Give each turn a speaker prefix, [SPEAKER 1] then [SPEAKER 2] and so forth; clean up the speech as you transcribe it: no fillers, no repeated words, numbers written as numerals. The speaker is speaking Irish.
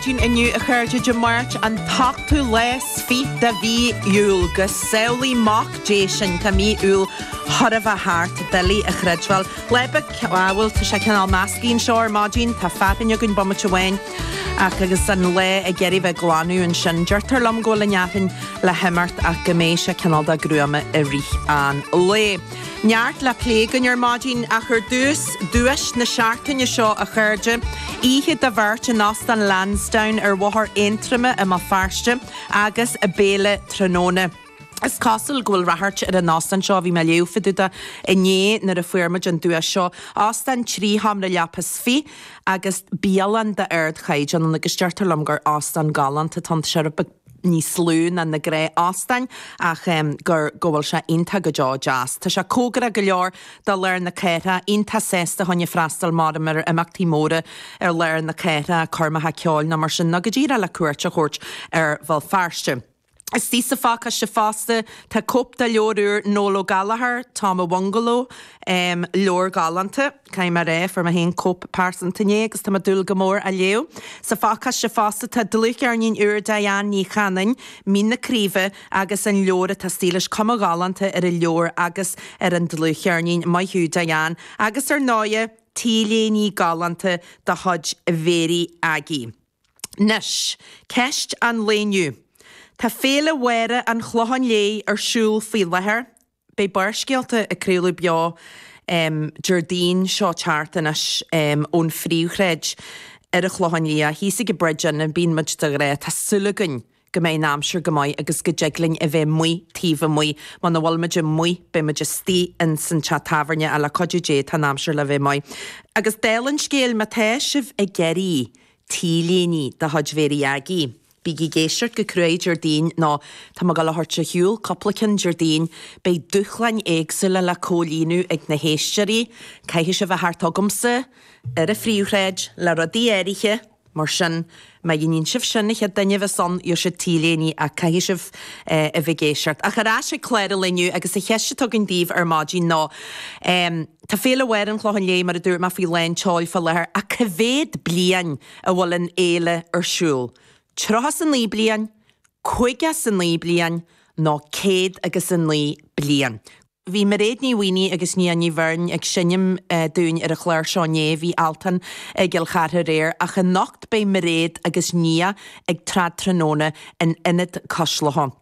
[SPEAKER 1] Jyn iniu a chuirde de March an tachtú les fi da bhí úl gus saolaí moch déisian tá mí úl thorah a háart deli a chredwal. Lebe cehil tá sé canál mascín seoir mágin tá fapin gon bomate wein agus an le a geri bheith glanú an sin deirtar lom go le neafin le hemmart a goméis a canál da grúama a rích an le. Neart le plégan ar mágin a chur dúis na seaartainne seo a chuirde ihe da bhirt in as an Lansdowne ar bhthar intrime a má farste agus a béle tróna. Is castle gohfuil rathart ar an nástan seo bhí me leúfaúta i nné nar a fuirmaid an dúas seo ástan trí hamra lepas fi agus bíalan de ard chaid an agus deirtar lomgar ástan galant a tant seirpa ní slún an na gré ástein ach gur gohfuil se inta go jazz. Tá se cógra go leor dá leir na céra inta sésta honne freistal máramar amachtaí móra ar leir na céra cormatha ceáil na mar sin na go ddíra le cuairt a chóirt ar bhil farste. Is tí sa fácha se fásta tá cop de leorúr nólo galahar tá a wangalo leor galanta caiim mar ré for ma hen cop persantané agus tá dúil gomór a leo. Sa fácha se fásta tá dluch ar nín ur dayan ní chanin mí na críve agus an leor tá stílis com galanta ar a leor agus ar an dluch ar nín mai hiú dayan agus ar náie tíléní galanta da hod a véri agi. Nis, ceist an léniu. Tá féle were an chlohan lé ar siúl fí lethir, bei barsgealte a créú beo Jardín seo chartanas ón fríúchreid ar a chlohan lé a hí sig go bridjan an bín muid de ré tá sulagan go mé námsir go mai agus go jeglinn a bheith mui tífa mui man na bhfuil meidir mui be meidir stí in san chat taverne a la codjé tá námsir le bheith mai. Agus délan scéal ma teisih a gerí tíléní da hodvéri agi. Bígi géisiart go cruaid Jardín ná tá má gal hort se hiúl coplacin Jardín bei duchlain éagsúla le cólínu ag na héisteí caihi se bheith hartagumsa ar a fríúchreid le rodí éiriche mar sin ma dhéon sibh sinnig a daine bheith son ar se tíléní a caihi sibh a bheith géisiart. A charrá se cléir leniu agus a cheiste tugann díomh ar mágin ná tá féle weir an chláhan lé mar a dúir ma fi lein teáil fa lethir a cyféad blian a bhfuil an éile ar siúl. Trochas an lí blian, chuigas an lí blian, ná céad agus an lí blian. Bhí mar réad ní bhaoine agus ní aní bharn ag sinnim dún ar a chléir seáné bhí altan ag gil chartha réir ach an nocht bei mar réad agus ní ag trad tróna in inad coslaha.